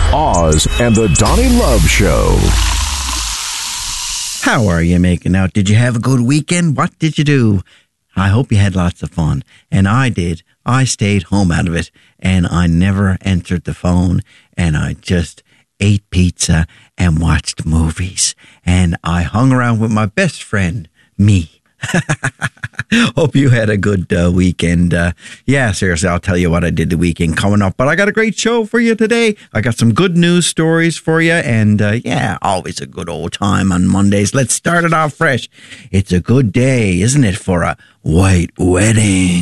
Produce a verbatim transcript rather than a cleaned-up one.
Oz and the Donnie Love Show. How are you making out? Did you have a good weekend? What did you do? I hope you had lots of fun. And I did. I stayed home out of it. And I never answered the phone. And I just ate pizza and watched movies. And I hung around with my best friend, me. Hope you had a good uh, weekend. Uh, yeah, seriously, I'll tell you what I did the weekend coming up. But I got a great show for you today. I got some good news stories for you. And uh, yeah, always a good old time on Mondays. Let's start it off fresh. It's a good day, isn't it, for a white wedding?